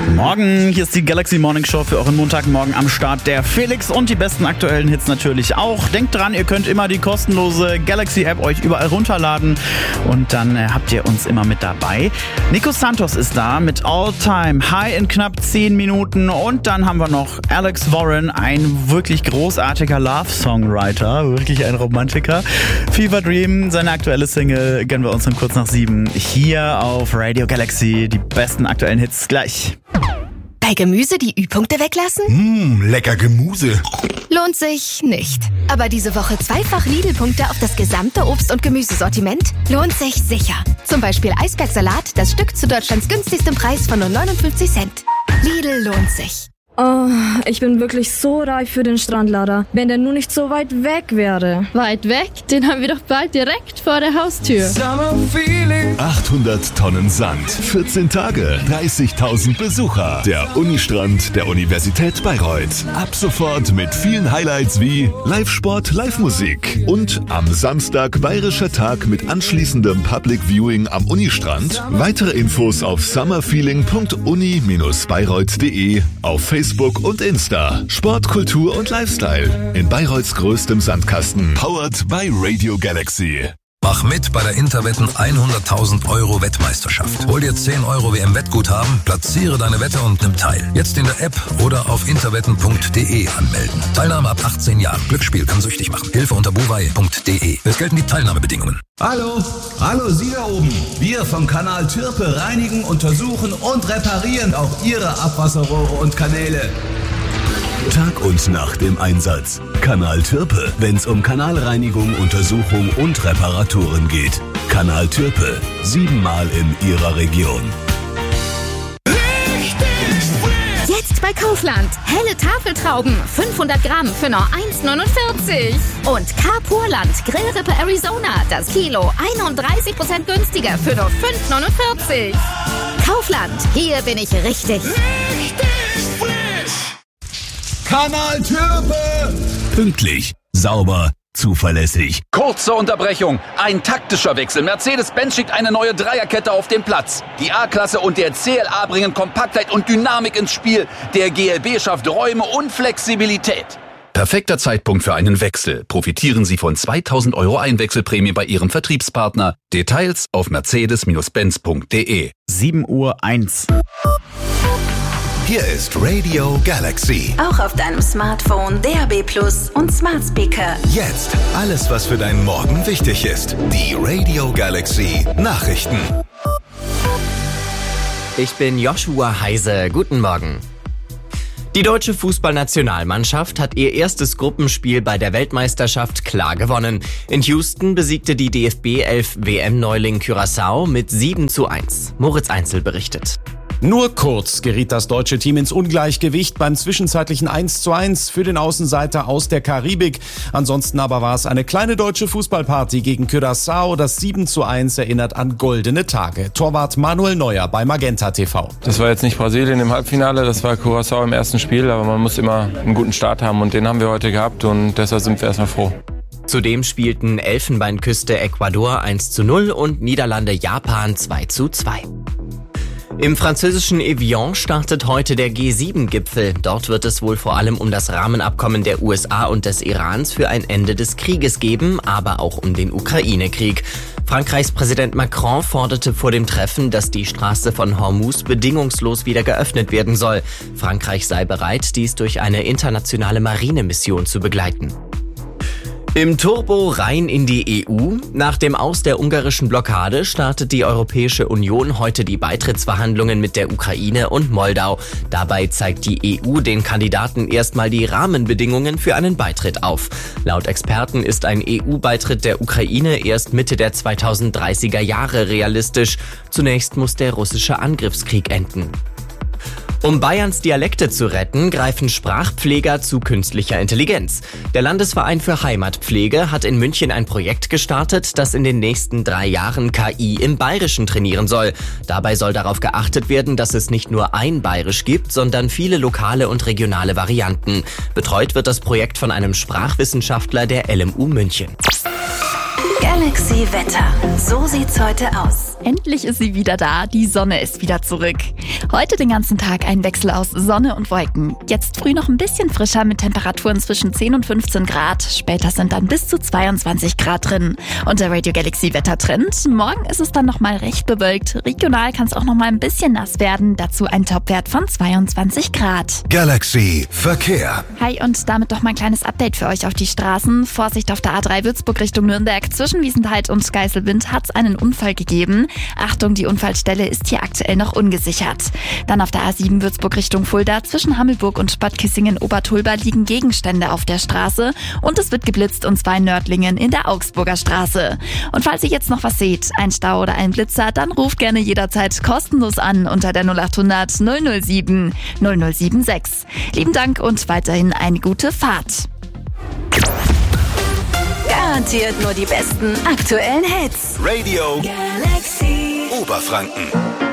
Morgen, hier ist die Galaxy Morning Show für euren Montagmorgen am Start. Der Felix und die besten aktuellen Hits natürlich auch. Denkt dran, ihr könnt immer die kostenlose Galaxy App euch überall runterladen und dann habt ihr uns immer mit dabei. Nico Santos ist da mit All Time High in knapp 10 Minuten und dann haben wir noch Alex Warren, ein wirklich großartiger Love-Songwriter, wirklich ein Romantiker. Fever Dream, seine aktuelle Single, gönnen wir uns um kurz nach 7 hier auf Radio Galaxy. Die besten aktuellen Hits gleich. Bei Gemüse die Ü-Punkte weglassen? Lecker Gemüse. Lohnt sich nicht. Aber diese Woche zweifach Lidl-Punkte auf das gesamte Obst- und Gemüsesortiment? Lohnt sich sicher. Zum Beispiel Eisbergsalat, das Stück zu Deutschlands günstigstem Preis von nur 59 Cent. Lidl lohnt sich. Oh, ich bin wirklich so reif für den Strandlader. Wenn der nur nicht so weit weg wäre. Weit weg? Den haben wir doch bald direkt vor der Haustür. 800 Tonnen Sand, 14 Tage, 30.000 Besucher. Der Unistrand der Universität Bayreuth. Ab sofort mit vielen Highlights wie Live-Sport, Live-Musik. Und am Samstag Bayerischer Tag mit anschließendem Public Viewing am Unistrand. Weitere Infos auf summerfeeling.uni-bayreuth.de, auf Facebook und Insta. Sport, Kultur und Lifestyle. In Bayreuths größtem Sandkasten. Powered by Radio Galaxy. Mach mit bei der Interwetten 100.000 € Wettmeisterschaft. Hol dir 10 € WM-Wettguthaben, platziere deine Wette und nimm teil. Jetzt in der App oder auf interwetten.de anmelden. Teilnahme ab 18 Jahren. Glücksspiel kann süchtig machen. Hilfe unter buwei.de. Es gelten die Teilnahmebedingungen. Hallo, Sie da oben. Wir vom Kanal Türpe reinigen, untersuchen und reparieren auch Ihre Abwasserrohre und Kanäle. Tag und Nacht im Einsatz. Kanal Türpe, wenn's um Kanalreinigung, Untersuchung und Reparaturen geht. Kanal Türpe, 7-mal in Ihrer Region. Jetzt bei Kaufland. Helle Tafeltrauben, 500 Gramm für nur 1,49. Und Carpurland Grillrippe Arizona, das Kilo 31% günstiger für nur 5,49. Kaufland, hier bin ich richtig. Kanal Türpe! Pünktlich, sauber, zuverlässig. Kurze Unterbrechung. Ein taktischer Wechsel. Mercedes-Benz schickt eine neue Dreierkette auf den Platz. Die A-Klasse und der CLA bringen Kompaktheit und Dynamik ins Spiel. Der GLB schafft Räume und Flexibilität. Perfekter Zeitpunkt für einen Wechsel. Profitieren Sie von 2.000 € Einwechselprämie bei Ihrem Vertriebspartner. Details auf mercedes-benz.de. 7:01 Uhr. Hier ist Radio Galaxy. Auch auf deinem Smartphone, DAB+ und Smart Speaker. Jetzt alles, was für deinen Morgen wichtig ist. Die Radio Galaxy Nachrichten. Ich bin Joshua Heise. Guten Morgen. Die deutsche Fußballnationalmannschaft hat ihr erstes Gruppenspiel bei der Weltmeisterschaft klar gewonnen. In Houston besiegte die DFB 11 WM-Neuling Curaçao mit 7:1. Moritz Einzel berichtet. Nur kurz geriet das deutsche Team ins Ungleichgewicht beim zwischenzeitlichen 1:1 für den Außenseiter aus der Karibik. Ansonsten aber war es eine kleine deutsche Fußballparty gegen Curaçao. Das 7:1 erinnert an goldene Tage. Torwart Manuel Neuer bei Magenta TV. Das war jetzt nicht Brasilien im Halbfinale, das war Curaçao im ersten Spiel, aber man muss immer einen guten Start haben und den haben wir heute gehabt und deshalb sind wir erstmal froh. Zudem spielten Elfenbeinküste Ecuador 1:0 und Niederlande Japan 2:2. Im französischen Evian startet heute der G7-Gipfel. Dort wird es wohl vor allem um das Rahmenabkommen der USA und des Irans für ein Ende des Krieges geben, aber auch um den Ukraine-Krieg. Frankreichs Präsident Macron forderte vor dem Treffen, dass die Straße von Hormuz bedingungslos wieder geöffnet werden soll. Frankreich sei bereit, dies durch eine internationale Marinemission zu begleiten. Im Turbo rein in die EU. Nach dem Aus der ungarischen Blockade startet die Europäische Union heute die Beitrittsverhandlungen mit der Ukraine und Moldau. Dabei zeigt die EU den Kandidaten erstmal die Rahmenbedingungen für einen Beitritt auf. Laut Experten ist ein EU-Beitritt der Ukraine erst Mitte der 2030er Jahre realistisch. Zunächst muss der russische Angriffskrieg enden. Um Bayerns Dialekte zu retten, greifen Sprachpfleger zu künstlicher Intelligenz. Der Landesverein für Heimatpflege hat in München ein Projekt gestartet, das in den nächsten 3 Jahren KI im Bayerischen trainieren soll. Dabei soll darauf geachtet werden, dass es nicht nur ein Bayerisch gibt, sondern viele lokale und regionale Varianten. Betreut wird das Projekt von einem Sprachwissenschaftler der LMU München. Galaxy Wetter. So sieht's heute aus. endlich ist sie wieder da. Die Sonne ist wieder zurück. Heute den ganzen Tag ein Wechsel aus Sonne und Wolken. Jetzt früh noch ein bisschen frischer mit Temperaturen zwischen 10 und 15 Grad. Später sind dann bis zu 22 Grad drin. Und der Radio Galaxy Wettertrend. Morgen ist es dann nochmal recht bewölkt. Regional kann es auch nochmal ein bisschen nass werden. Dazu ein Topwert von 22 Grad. Galaxy Verkehr. Hi, und damit noch mal ein kleines Update für euch auf die Straßen. Vorsicht auf der A3 Würzburg Richtung Nürnberg. Zwischen Wiesenthal und Geiselwind hat es einen Unfall gegeben. Achtung, die Unfallstelle ist hier aktuell noch ungesichert. Dann auf der A7 Würzburg Richtung Fulda. Zwischen Hammelburg und Bad Kissingen-Obertulba liegen Gegenstände auf der Straße. Und es wird geblitzt, und zwar in Nördlingen in der Augsburger Straße. Und falls ihr jetzt noch was seht, ein Stau oder ein Blitzer, dann ruft gerne jederzeit kostenlos an unter der 0800 007 0076. Lieben Dank und weiterhin eine gute Fahrt. Garantiert nur die besten aktuellen Hits. Radio Galaxy Oberfranken.